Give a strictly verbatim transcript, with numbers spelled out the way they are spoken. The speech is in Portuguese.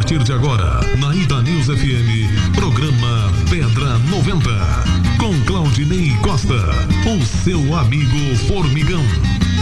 partir de agora, na Ida News F M, programa Pedra noventa, com Claudinei Costa, o seu amigo formigão.